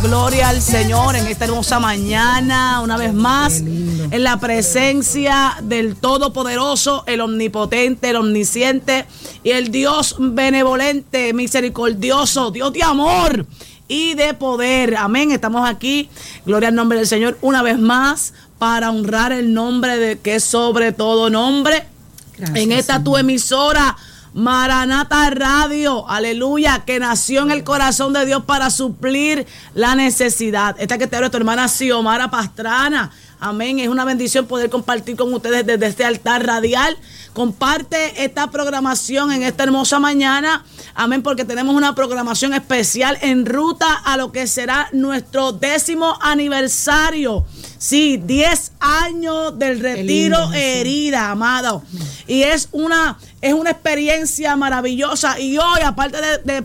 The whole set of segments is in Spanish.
gloria al Señor en esta hermosa mañana, una vez más, en la presencia del Todopoderoso, el Omnipotente, el Omnisciente y el Dios benevolente, misericordioso, Dios de amor y de poder. Amén. Estamos aquí, gloria al nombre del Señor, una vez más, para honrar el nombre de que es sobre todo nombre. Gracias, en esta Señor. Tu emisora Maranata Radio, aleluya, que nació en el corazón de Dios para suplir la necesidad. Esta que te habla tu hermana Xiomara Pastrana. Amén, es una bendición poder compartir con ustedes desde este altar radial. Comparte esta programación en esta hermosa mañana. Amén, porque tenemos una programación especial en ruta a lo que será nuestro 10º aniversario. Sí, 10 años del retiro herida, amado. Y es una experiencia maravillosa. Y hoy, aparte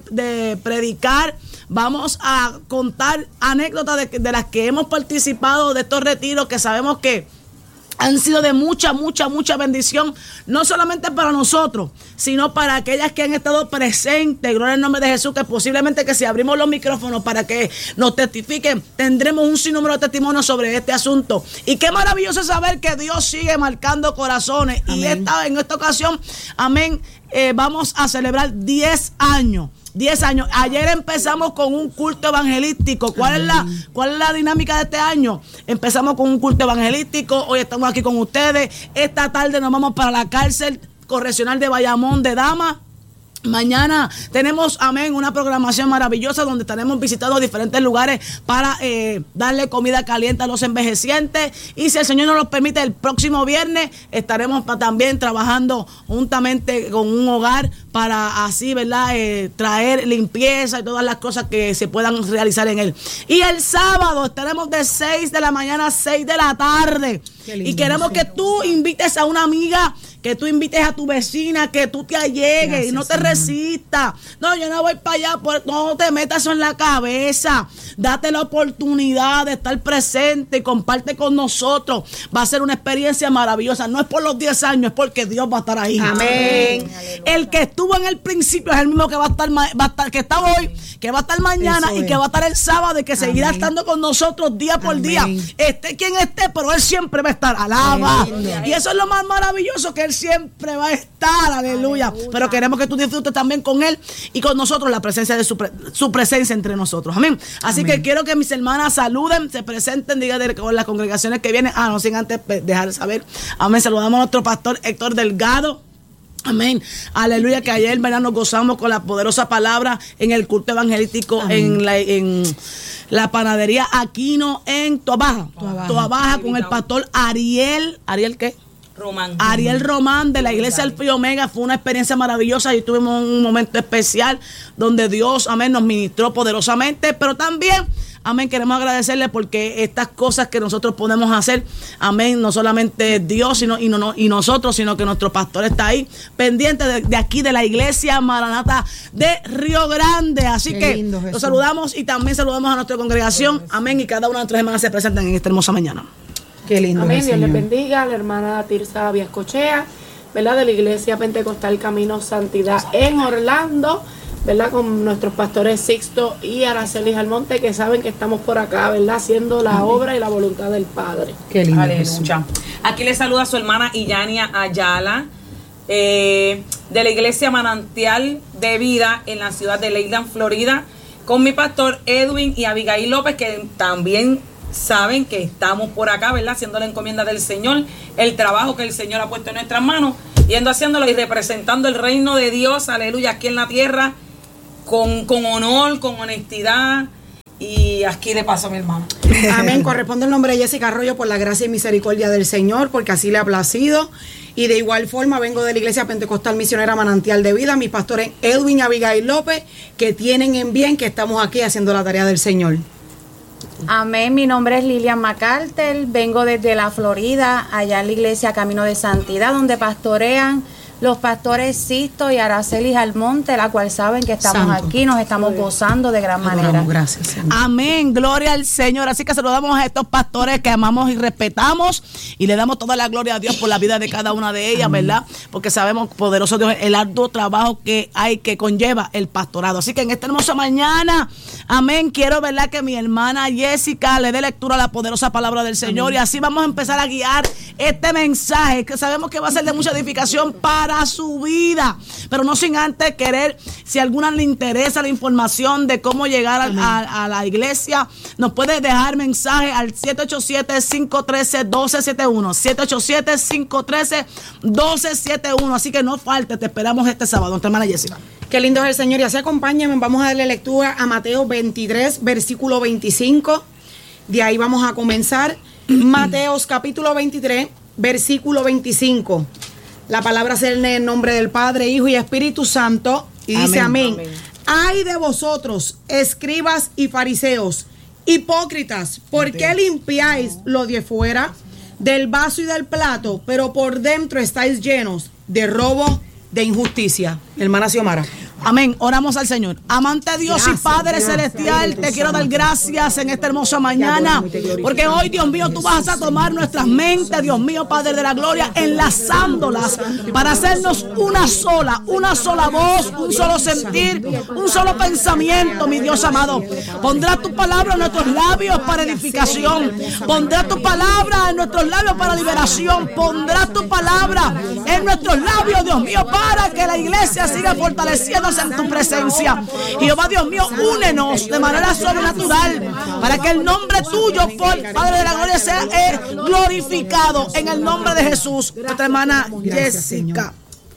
de predicar, vamos a contar anécdotas de las que hemos participado de estos retiros, que sabemos que han sido de mucha bendición, no solamente para nosotros, sino para aquellas que han estado presentes. Gloria al nombre de Jesús, que posiblemente que si abrimos los micrófonos para que nos testifiquen, tendremos un sinnúmero de testimonios sobre este asunto. Y qué maravilloso saber que Dios sigue marcando corazones. Amén. Y en esta ocasión, amén, vamos a celebrar 10 años. 10 años. Ayer empezamos con un culto evangelístico. ¿Cuál es la dinámica de este año? Empezamos con un culto evangelístico. Hoy estamos aquí con ustedes. Esta tarde nos vamos para la cárcel correccional de Bayamón de Damas. Mañana tenemos, amén, una programación maravillosa donde estaremos visitando diferentes lugares para darle comida caliente a los envejecientes. Y si el Señor nos lo permite, el próximo viernes estaremos también trabajando juntamente con un hogar para así, ¿verdad? Traer limpieza y todas las cosas que se puedan realizar en él. Y el sábado estaremos de 6 de la mañana a 6 de la tarde. Y queremos que tú invites a una amiga, que tú invites a tu vecina, que tú te allegues. Gracias, y no te resistas. No, yo no voy para allá, no te metas eso en la cabeza. Date la oportunidad de estar presente y comparte con nosotros. Va a ser una experiencia maravillosa. No es por los 10 años, es porque Dios va a estar ahí. Amén. El que estuvo en el principio es el mismo que va a estar, que está hoy, que va a estar mañana y que va a estar el sábado y que seguirá estando con nosotros día por día. Esté quien esté, pero Él siempre va a estar. Alaba. Y eso es lo más maravilloso, que Él siempre va a estar. Aleluya. Pero queremos que tú disfrutes también con Él y con nosotros la presencia de su presencia entre nosotros. Amén. Así que quiero que mis hermanas saluden, se presenten, digan con las congregaciones que vienen. No sin antes dejar saber. Amén. Saludamos a nuestro pastor Héctor Delgado. Amén, aleluya, que ayer, ¿verdad?, nos gozamos con la poderosa palabra en el culto evangelístico en la panadería Aquino en Toa Baja con el pastor Ariel ¿qué? Ariel Román de la iglesia Alfa y Omega. Fue una experiencia maravillosa y tuvimos un momento especial donde Dios, amén, nos ministró poderosamente, pero también, amén, queremos agradecerle porque estas cosas que nosotros podemos hacer, amén, no solamente Dios y nosotros, sino que nuestro pastor está ahí pendiente de aquí de la iglesia Maranata de Río Grande. Así qué que lindo, los saludamos y también saludamos a nuestra congregación, amén, y cada una de nuestras hermanas se presentan en esta hermosa mañana. Qué lindo. Amén, Dios les bendiga. La hermana Tirsa Viascochea, ¿verdad?, de la Iglesia Pentecostal Camino Santidad en Orlando, ¿verdad?, con nuestros pastores Sixto y Araceli Almonte, que saben que estamos por acá, ¿verdad?, haciendo la obra y la voluntad del Padre. Qué lindo. Aleluya. Aquí le saluda a su hermana Illania Ayala, de la Iglesia Manantial de Vida en la ciudad de Leyland, Florida, con mi pastor Edwin y Abigail López, que también saben que estamos por acá, ¿verdad?, haciendo la encomienda del Señor, el trabajo que el Señor ha puesto en nuestras manos, yendo haciéndolo y representando el reino de Dios, aleluya, aquí en la tierra, con honor, con honestidad. Y aquí le paso a mi hermano. Amén. Corresponde el nombre de Jessica Arroyo por la gracia y misericordia del Señor, porque así le ha placido. Y de igual forma vengo de la Iglesia Pentecostal Misionera Manantial de Vida, mis pastores Edwin y Abigail López, que tienen en bien que estamos aquí haciendo la tarea del Señor. Amén, mi nombre es Lilian McCarter, vengo desde la Florida, allá en la iglesia Camino de Santidad, donde pastorean los pastores Sisto y Araceli Almonte, la cual saben que estamos Santo. aquí, nos estamos gozando de gran manera. Adoramos, gracias, Señor. Amén, gloria al Señor. Así que saludamos a estos pastores que amamos y respetamos y le damos toda la gloria a Dios por la vida de cada una de ellas, ¿verdad? Porque sabemos, poderoso Dios, el arduo trabajo que hay, que conlleva el pastorado. Así que en esta hermosa mañana, amén, quiero, ¿verdad?, que mi hermana Jessica le dé lectura a la poderosa palabra del Señor. Y así vamos a empezar a guiar este mensaje que sabemos que va a ser de mucha edificación para su vida, pero no sin antes querer, si a alguna le interesa la información de cómo llegar a la iglesia, nos puede dejar mensaje al 787-513-1271, 787-513-1271, así que no falte, te esperamos este sábado, nuestra hermana Jessica. Qué lindo es el Señor. Y así acompáñenme, vamos a darle lectura a Mateo 23, versículo 25. De ahí vamos a comenzar. Mateos capítulo 23, versículo 25. La palabra se lee en el nombre del Padre, Hijo y Espíritu Santo. Y dice amén. Ay de vosotros, escribas y fariseos, hipócritas, ¿por qué limpiáis lo de fuera del vaso y del plato, pero por dentro estáis llenos de robo, de injusticia? Hermana Xiomara. Amén, oramos al Señor. Amante Dios y Padre Celestial, te quiero dar gracias en esta hermosa mañana, porque hoy, Dios mío, tú vas a tomar nuestras mentes, Dios mío, Padre de la gloria, enlazándolas para hacernos una sola voz, un solo sentir, un solo pensamiento, mi Dios amado. Pondrá tu palabra en nuestros labios para edificación, pondrá tu palabra en nuestros labios para liberación, pondrá tu palabra en nuestros labios, Dios mío, para que la iglesia siga fortaleciendo en tu presencia. Jehová Dios mío, únenos de manera sobrenatural para que el nombre tuyo, Padre de la gloria, sea glorificado en el nombre de Jesús. Nuestra hermana Jessica.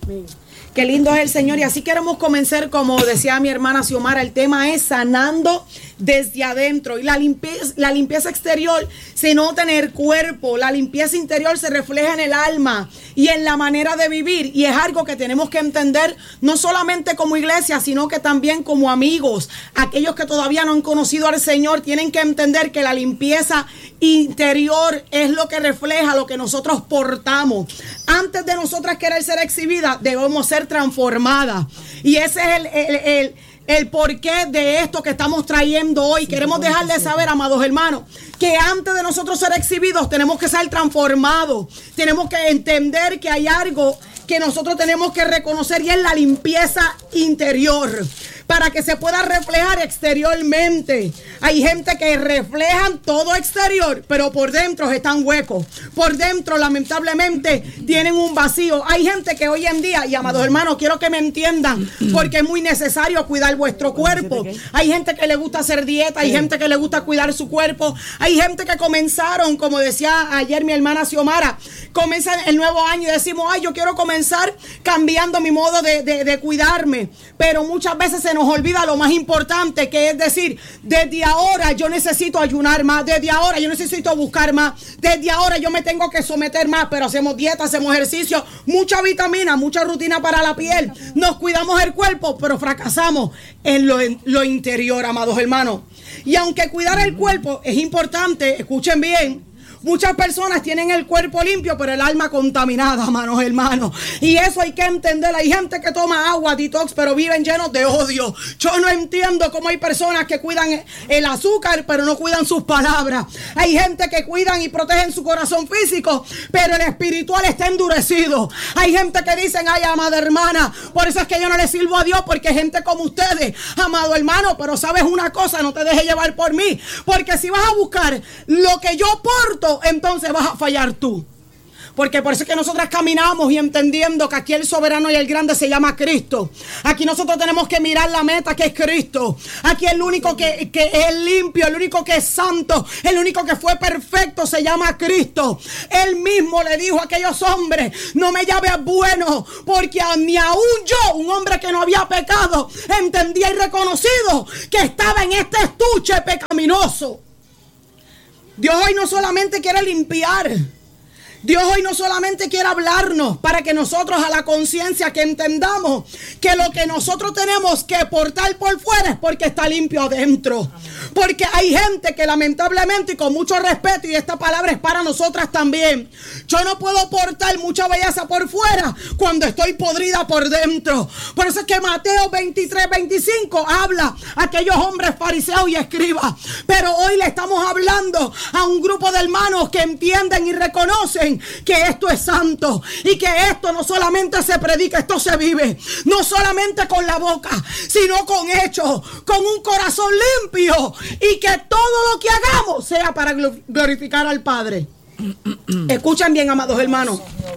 Qué lindo es el Señor. Y así queremos comenzar, como decía mi hermana Xiomara, el tema es sanando desde adentro. Y la limpieza exterior se nota en el cuerpo, la limpieza interior se refleja en el alma y en la manera de vivir. Y es algo que tenemos que entender, no solamente como iglesia, sino que también como amigos. Aquellos que todavía no han conocido al Señor tienen que entender que la limpieza interior es lo que refleja lo que nosotros portamos. Antes de nosotras querer ser exhibidas, debemos ser transformadas. Y ese es el porqué de esto que estamos trayendo hoy. Queremos dejarles saber, amados hermanos, que antes de nosotros ser exhibidos tenemos que ser transformados. Tenemos que entender que hay algo que nosotros tenemos que reconocer, y es la limpieza interior, para que se pueda reflejar exteriormente. Hay gente que reflejan todo exterior, pero por dentro están huecos. Por dentro, lamentablemente, tienen un vacío. Hay gente que hoy en día, y amados hermanos, quiero que me entiendan, porque es muy necesario cuidar vuestro cuerpo. Hay gente que le gusta hacer dieta, hay gente que le gusta cuidar su cuerpo. Hay gente que comenzaron, como decía ayer mi hermana Xiomara, comienza el nuevo año y decimos, ay, yo quiero comenzar cambiando mi modo de cuidarme. Pero muchas veces se nos olvida lo más importante, que es decir, desde ahora yo necesito ayunar más, desde ahora yo necesito buscar más, desde ahora yo me tengo que someter más. Pero hacemos dieta, hacemos ejercicio, mucha vitamina, mucha rutina para la piel, nos cuidamos el cuerpo, pero fracasamos en lo interior, amados hermanos. Y aunque cuidar el cuerpo es importante, escuchen bien, muchas personas tienen el cuerpo limpio, pero el alma contaminada, hermanos. Y eso hay que entender. Hay gente que toma agua detox, pero viven llenos de odio. Yo no entiendo cómo hay personas que cuidan el azúcar, pero no cuidan sus palabras. Hay gente que cuidan y protegen su corazón físico, pero el espiritual está endurecido. Hay gente que dicen, ay, amada hermana, por eso es que yo no le sirvo a Dios, porque hay gente como ustedes, amado hermano. Pero sabes una cosa, no te dejes llevar por mí, porque si vas a buscar lo que yo porto, entonces vas a fallar tú. Porque por eso es que nosotras caminamos y entendiendo que aquí el soberano y el grande se llama Cristo. Aquí nosotros tenemos que mirar la meta, que es Cristo. Aquí el único que es limpio, el único que es santo, el único que fue perfecto se llama Cristo. Él mismo le dijo a aquellos hombres, no me llames bueno, porque ni aún yo, un hombre que no había pecado, entendía y reconocido que estaba en este estuche pecaminoso. Dios hoy no solamente quiere limpiar, Dios hoy no solamente quiere hablarnos para que nosotros a la conciencia que entendamos que lo que nosotros tenemos que portar por fuera es porque está limpio adentro. Porque hay gente que lamentablemente, y con mucho respeto, y esta palabra es para nosotras también, yo no puedo portar mucha belleza por fuera cuando estoy podrida por dentro. Por eso es que Mateo 23:25 habla a aquellos hombres fariseos y escribas. Pero hoy le estamos hablando a un grupo de hermanos que entienden y reconocen que esto es santo y que esto no solamente se predica, esto se vive, no solamente con la boca, sino con hechos, con un corazón limpio, y que todo lo que hagamos sea para glorificar al Padre. Escuchen bien, amados hermanos.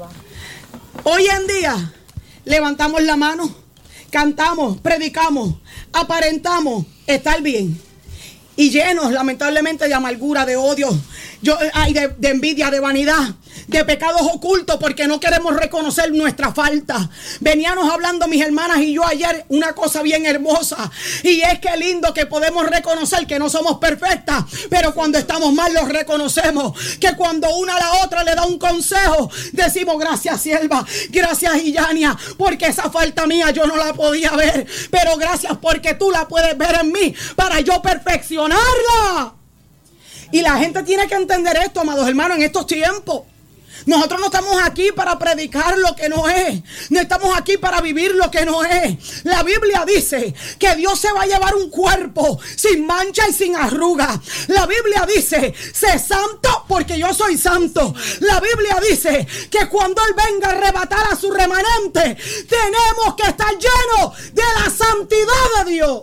Hoy en día levantamos la mano, cantamos, predicamos, aparentamos estar bien, y llenos lamentablemente de amargura, de odio, de envidia, de vanidad, de pecados ocultos, porque no queremos reconocer nuestra falta. Veníamos hablando mis hermanas y yo ayer una cosa bien hermosa, y es que lindo que podemos reconocer que no somos perfectas, pero cuando estamos mal los reconocemos, que cuando una a la otra le da un consejo, decimos gracias sierva, gracias Iyania, porque esa falta mía yo no la podía ver, pero gracias porque tú la puedes ver en mí para yo perfeccionarla. Y la gente tiene que entender esto, amados hermanos, en estos tiempos. Nosotros no estamos aquí para predicar lo que no es. No estamos aquí para vivir lo que no es. La Biblia dice que Dios se va a llevar un cuerpo sin mancha y sin arruga. La Biblia dice, sé santo porque yo soy santo. La Biblia dice que cuando Él venga a arrebatar a su remanente, tenemos que estar llenos de la santidad de Dios.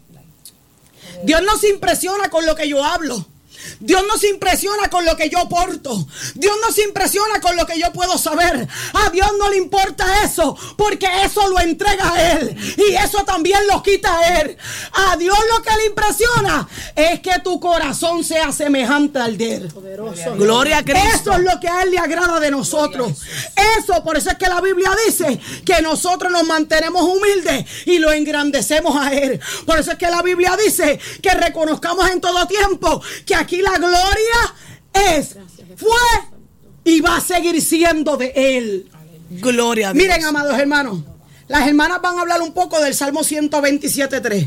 Dios no se impresiona con lo que yo hablo. Dios no se impresiona con lo que yo porto. Dios no se impresiona con lo que yo puedo saber. A Dios no le importa eso, porque eso lo entrega a Él, y eso también lo quita a Él. A Dios lo que le impresiona es que tu corazón sea semejante al de Él. Poderoso. Gloria a Cristo. Eso es lo que a Él le agrada de nosotros. Eso, por eso es que la Biblia dice que nosotros nos mantenemos humildes y lo engrandecemos a Él. Por eso es que la Biblia dice que reconozcamos en todo tiempo que aquí la gloria fue y va a seguir siendo de Él. Gloria a Dios. Miren, amados hermanos, las hermanas van a hablar un poco del Salmo 127:3.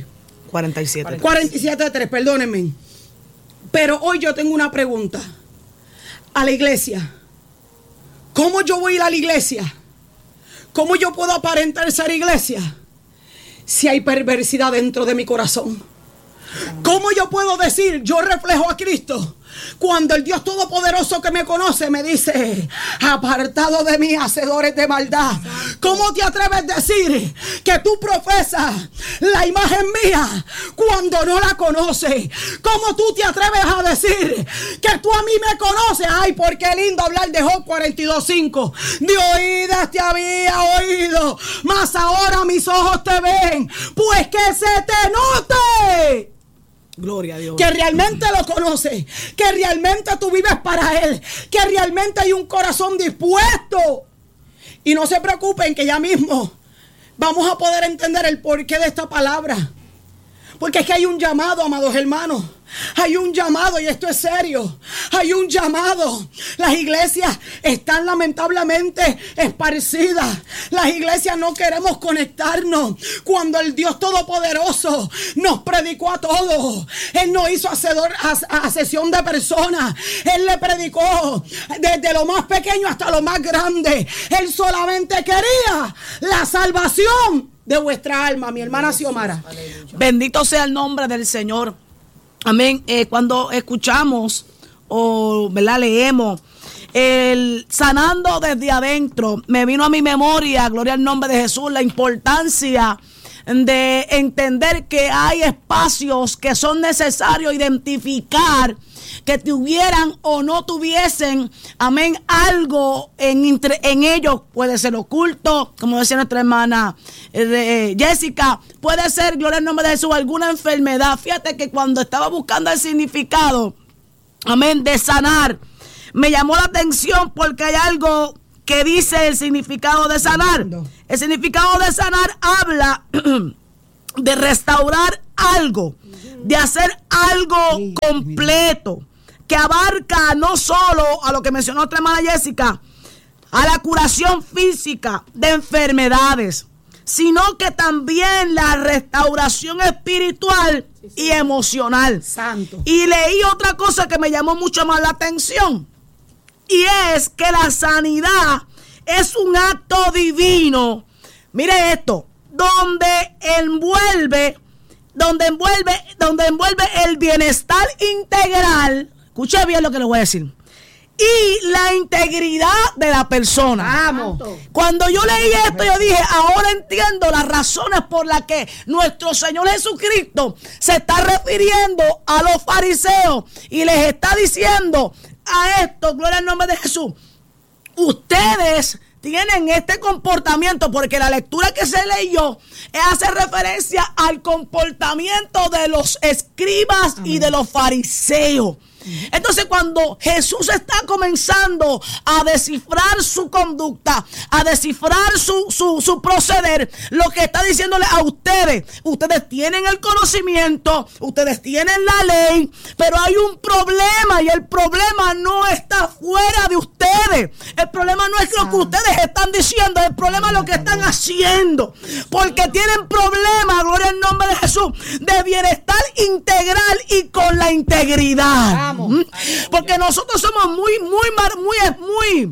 47:3, perdónenme. Pero hoy yo tengo una pregunta a la iglesia. ¿Cómo yo voy a ir a la iglesia? ¿Cómo yo puedo aparentar ser iglesia si hay perversidad dentro de mi corazón? ¿Cómo yo puedo decir yo reflejo a Cristo cuando el Dios Todopoderoso que me conoce me dice, apartado de mí, hacedores de maldad? ¿Cómo te atreves a decir que tú profesas la imagen mía cuando no la conoces? ¿Cómo tú te atreves a decir que tú a mí me conoces? Ay, porque lindo hablar de Job 42:5. De oídas te había oído, mas ahora mis ojos te ven. Pues que se te note. Gloria a Dios. Que realmente lo conoces, que realmente tú vives para Él, que realmente hay un corazón dispuesto. Y no se preocupen que ya mismo vamos a poder entender el porqué de esta palabra. Porque es que hay un llamado, amados hermanos. Hay un llamado, y esto es serio. Hay un llamado. Las iglesias están lamentablemente esparcidas. Las iglesias no queremos conectarnos. Cuando el Dios Todopoderoso nos predicó a todos, Él no hizo asesión de personas. Él le predicó desde lo más pequeño hasta lo más grande. Él solamente quería la salvación de vuestra alma, mi hermana Xiomara. Bendito sea el nombre del Señor. Amén. Cuando escuchamos o leemos el sanando desde adentro, me vino a mi memoria, gloria al nombre de Jesús, la importancia de entender que hay espacios que son necesarios identificar, que tuvieran o no tuviesen, amén, algo en ellos. Puede ser oculto, como decía nuestra hermana Jessica, puede ser, gloria al nombre de Jesús, alguna enfermedad. Fíjate que cuando estaba buscando el significado, amén, de sanar, me llamó la atención porque hay algo que dice el significado de sanar. El significado de sanar habla de restaurar algo, de hacer algo completo, que abarca no solo a lo que mencionó nuestra hermana Jessica, a la curación física de enfermedades, sino que también la restauración espiritual y emocional. Santo. Y leí otra cosa que me llamó mucho más la atención, y es que la sanidad es un acto divino. Mire esto, donde envuelve el bienestar integral. Escuche bien lo que le voy a decir. Y la integridad de la persona. Vamos. Cuando yo leí esto, yo dije, ahora entiendo las razones por las que nuestro Señor Jesucristo se está refiriendo a los fariseos y les está diciendo a esto, gloria al nombre de Jesús, ustedes tienen este comportamiento, porque la lectura que se leyó hace referencia al comportamiento de los escribas y de los fariseos. Entonces, cuando Jesús está comenzando a descifrar su conducta, a descifrar su proceder, lo que está diciéndole a ustedes tienen el conocimiento, ustedes tienen la ley, pero hay un problema, y el problema no está fuera de ustedes. El problema no es lo que ustedes están diciendo, el problema es lo que están haciendo, porque tienen problemas, gloria al nombre de Jesús, de bienestar integral y con la integridad. Porque nosotros somos muy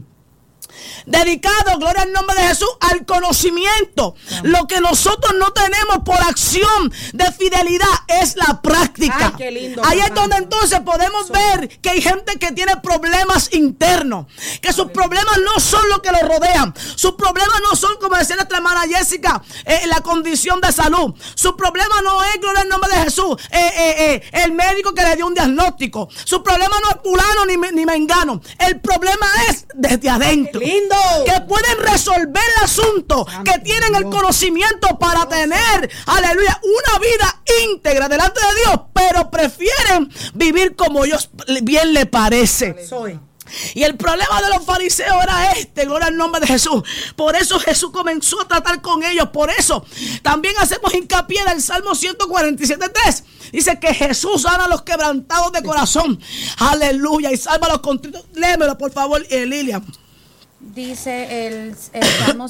dedicados, gloria al nombre de Jesús, al conocimiento. Lo que nosotros no tenemos por acción de fidelidad es la práctica. Ay, qué lindo, ahí papá. es donde entonces podemos ver que hay gente que tiene problemas internos, que sus problemas no son lo que los rodean, sus problemas no son, como decía nuestra hermana Jessica, la condición de salud. Su problema no es, gloria al nombre de Jesús, el médico que le dio un diagnóstico. Su problema no es fulano ni mengano. El problema es desde adentro. Qué lindo. Que pueden resolver el asunto, que tienen el conocimiento para tener, aleluya, una vida íntegra delante de Dios, pero prefieren vivir como ellos bien les parece. Soy. Y el problema de los fariseos era gloria al nombre de Jesús. Por eso Jesús comenzó a tratar con ellos. Por eso también hacemos hincapié en el Salmo 147:3. Dice que Jesús sana a los quebrantados de corazón. Aleluya. Y salva a los contritos. Léemelo, por favor, Lilian. Dice el Salmo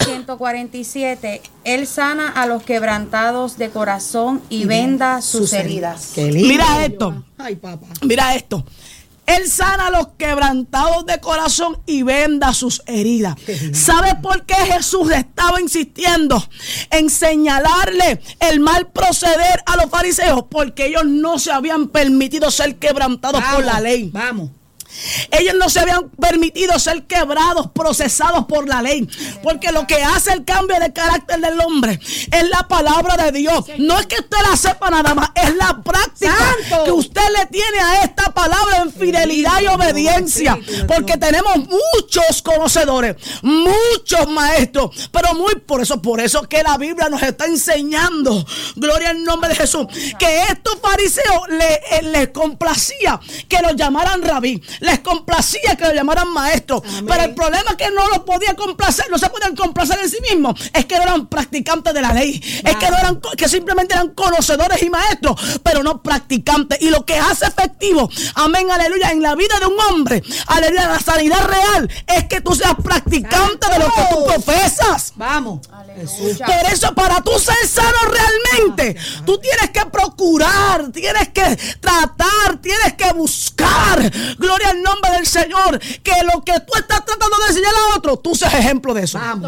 147, Él sana a los quebrantados de corazón y venda sus heridas. Qué lindo. Mira esto. Ay, papá. Mira esto. Él sana a los quebrantados de corazón y venda sus heridas. ¿Sabe por qué Jesús estaba insistiendo en señalarle el mal proceder a los fariseos? Porque ellos no se habían permitido ser quebrantados por la ley. Vamos. Ellos no se habían permitido ser quebrados, procesados por la ley. Porque lo que hace el cambio de carácter del hombre es la palabra de Dios. No es que usted la sepa nada más, es la práctica que usted le tiene a esta palabra en fidelidad y obediencia. Porque tenemos muchos conocedores, muchos maestros, pero por eso que la Biblia nos está enseñando, gloria al nombre de Jesús, que estos fariseos les complacía que los llamaran rabí. Les complacía que lo llamaran maestro. Amén. Pero el problema es que no los podía complacer, no se podían complacer en sí mismos. Es que no eran practicantes de la ley. Es que no eran, que simplemente eran conocedores y maestros, pero no practicantes. Y lo que hace efectivo, amén, aleluya, en la vida de un hombre, aleluya, la sanidad real, es que tú seas practicante de lo que tú profesas. Vamos. Aleluya. Por eso, para tú ser sano realmente, tú tienes que procurar, tienes que tratar, tienes que buscar, gloria al nombre del Señor, que lo que tú estás tratando de enseñar a otro, tú seas ejemplo de eso. Vamos.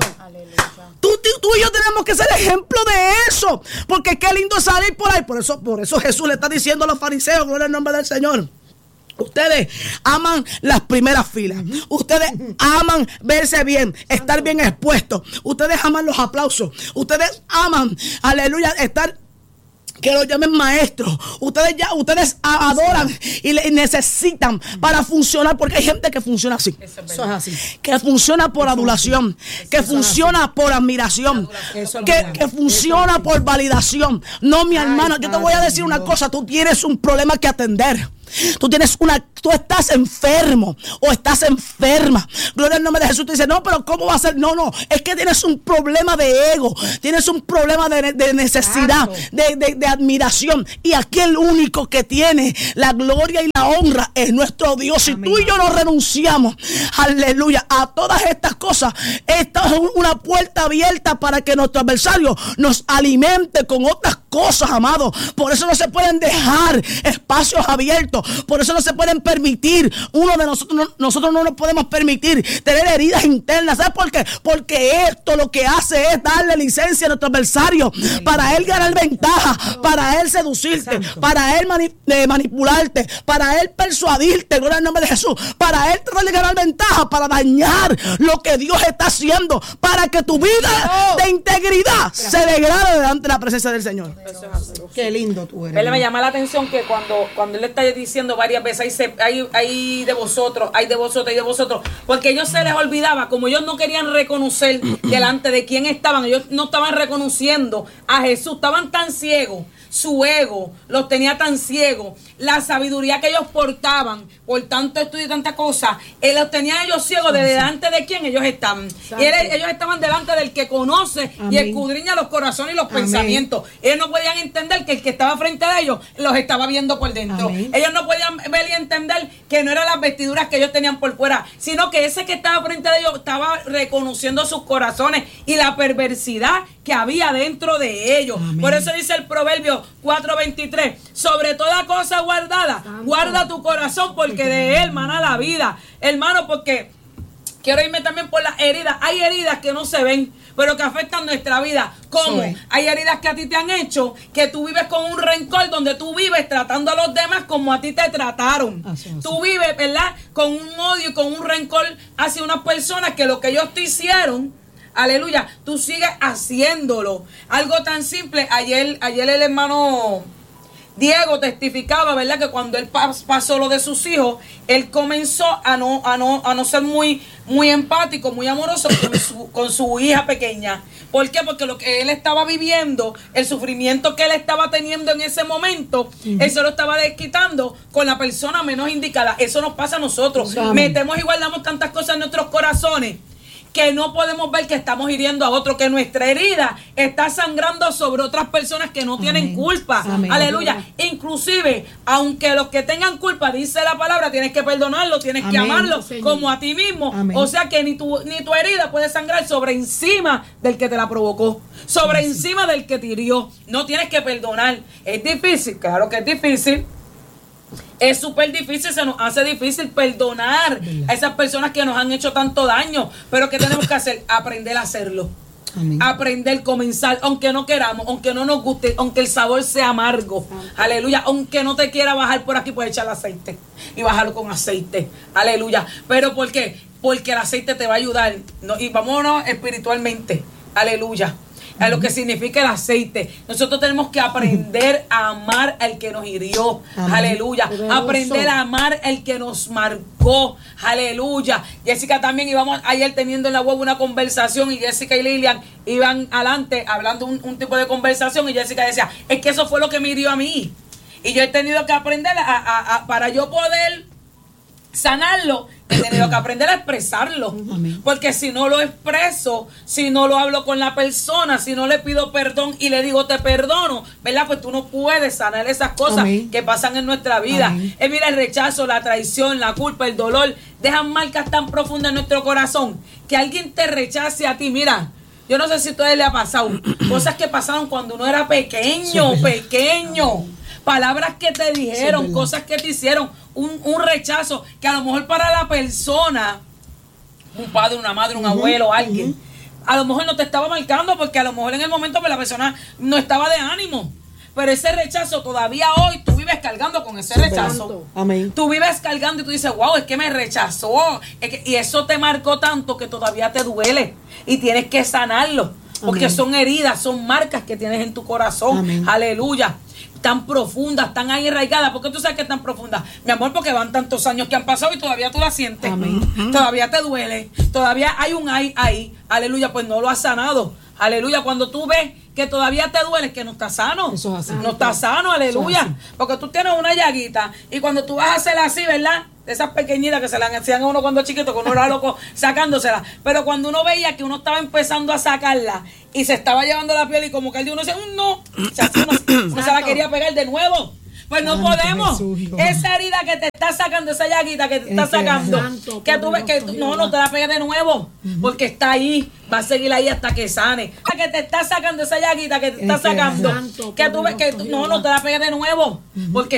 Tú y yo tenemos que ser ejemplo de eso, porque qué lindo salir por ahí. Por eso Jesús le está diciendo a los fariseos, gloria al nombre del Señor, ustedes aman las primeras filas. Ustedes aman verse bien, estar bien expuestos. Ustedes aman los aplausos. Ustedes aman, aleluya, estar, que lo llamen maestro. Ustedes adoran y necesitan para funcionar, porque hay gente que funciona así. Eso es así. Que funciona por adulación, que funciona por admiración, que funciona por validación. No, mi hermano, yo te voy a decir una cosa, tú tienes un problema que atender. Tú estás enfermo o estás enferma. Gloria al nombre de Jesús. Tú dices, no, pero ¿cómo va a ser? No, es que tienes un problema de ego, tienes un problema de necesidad, de admiración. Y aquí el único que tiene la gloria y la honra es nuestro Dios. Si tú y yo no renunciamos, aleluya, a todas estas cosas, esta es una puerta abierta para que nuestro adversario nos alimente con otras cosas, amados. Por eso no se pueden dejar espacios abiertos. Por eso no se pueden permitir, nosotros no nos podemos permitir tener heridas internas. ¿Sabes por qué? Porque esto lo que hace es darle licencia a nuestro adversario para él ganar ventaja, para él seducirte, para él manipularte, para él persuadirte, gloria al nombre de Jesús, para él tratar de ganar ventaja, para dañar lo que Dios está haciendo, para que tu vida de integridad se degrade delante de la presencia del Señor. Qué lindo tú eres. Pero me llama la atención que cuando él está diciendo varias veces, hay de vosotros, hay de vosotros, porque ellos se les olvidaba, como ellos no querían reconocer delante de quién estaban, ellos no estaban reconociendo a Jesús, estaban tan ciegos, su ego los tenía tan ciegos, la sabiduría que ellos portaban, por tanto estudio y tanta cosa, los tenía ellos ciegos de delante de quién ellos estaban. Y ellos estaban delante del que conoce y escudriña los corazones y los pensamientos. Ellos no podían entender que el que estaba frente a ellos los estaba viendo por dentro. Ellos no podían ver y entender que no eran las vestiduras que ellos tenían por fuera, sino que ese que estaba frente a ellos estaba reconociendo sus corazones y la perversidad que había dentro de ellos. Por eso dice el Proverbio 4:23, sobre toda cosa guardada, guarda tu corazón porque de él mana la vida. Hermano, porque quiero irme también por las heridas. Hay heridas que no se ven, pero que afectan nuestra vida. ¿Cómo? Hay heridas que a ti te han hecho, que tú vives con un rencor, donde tú vives tratando a los demás como a ti te trataron. Tú vives, ¿verdad?, con un odio y con un rencor hacia unas personas que lo que ellos te hicieron, aleluya, tú sigues haciéndolo. Algo tan simple, ayer el hermano Diego testificaba, ¿verdad?, que cuando él pasó lo de sus hijos, él comenzó a no ser muy empático, muy amoroso con su hija pequeña. ¿Por qué? Porque lo que él estaba viviendo, el sufrimiento que él estaba teniendo en ese momento, él se lo estaba desquitando con la persona menos indicada. Eso nos pasa a nosotros. Metemos y guardamos tantas cosas en nuestros corazones que no podemos ver que estamos hiriendo a otro, que nuestra herida está sangrando sobre otras personas que no tienen culpa. Aleluya. Inclusive, aunque los que tengan culpa, dice la palabra, tienes que perdonarlo, tienes que amarlo como a ti mismo. O sea que ni tu herida puede sangrar sobre encima del que te la provocó, sobre encima del que te hirió. No tienes que perdonar. Es difícil, claro que es difícil. Es súper difícil, se nos hace difícil perdonar a esas personas que nos han hecho tanto daño. Pero ¿qué tenemos que hacer? Aprender a hacerlo. Aprender, comenzar, aunque no queramos, aunque no nos guste, aunque el sabor sea amargo. Aleluya. Aunque no te quiera bajar por aquí, puedes echar aceite y bajarlo con aceite. Aleluya. ¿Pero por qué? Porque el aceite te va a ayudar. Y vámonos espiritualmente. Aleluya. A lo que significa el aceite. Nosotros tenemos que aprender a amar al que nos hirió. Aleluya. Aprender a amar al que nos marcó. Aleluya. Jessica también íbamos ayer teniendo en la web una conversación y Jessica y Lilian iban adelante hablando un tipo de conversación y Jessica decía, es que eso fue lo que me hirió a mí. Y yo he tenido que aprender para yo poder sanarlo, he tenido que aprender a expresarlo. Porque si no lo expreso, si no lo hablo con la persona, si no le pido perdón y le digo te perdono, ¿verdad? Pues tú no puedes sanar esas cosas que pasan en nuestra vida. Mira, el rechazo, la traición, la culpa, el dolor, dejan marcas tan profundas en nuestro corazón que alguien te rechace a ti. Mira, yo no sé si a ustedes le ha pasado cosas que pasaron cuando uno era pequeño. Palabras que te dijeron, cosas que te hicieron, un rechazo que a lo mejor para la persona, un padre, una madre, un abuelo, alguien, a lo mejor no te estaba marcando porque a lo mejor en el momento pues la persona no estaba de ánimo. Pero ese rechazo todavía hoy tú vives cargando con ese rechazo. Tú vives cargando y tú dices, wow, es que me rechazó. Y eso te marcó tanto que todavía te duele y tienes que sanarlo. Porque son heridas, son marcas que tienes en tu corazón. Aleluya. Tan profundas, tan ahí arraigadas. ¿Por qué tú sabes que es tan profunda? Mi amor, porque van tantos años que han pasado y todavía tú la sientes. Todavía te duele. Todavía hay un ahí. Aleluya, pues no lo has sanado. Aleluya. Cuando tú ves que todavía te duele, es que no está sano. Eso es así. No está sano, aleluya. Porque tú tienes una llaguita y cuando tú vas a hacerla así, ¿verdad? De esas pequeñitas que se las hacían a uno cuando chiquito, que uno era loco sacándosela. Pero cuando uno veía que uno estaba empezando a sacarla y se estaba llevando la piel y como que el de uno decía, no, o sea, uno se la quería pegar de nuevo. Pues no podemos. Esa herida que te está sacando, esa llaguita que te está sacando, que tú ves que no te la pegues de nuevo, porque está ahí, va a seguir ahí hasta que sane. Que te está sacando esa llaguita que te está sacando, que tú ves que no te la pegues de nuevo, porque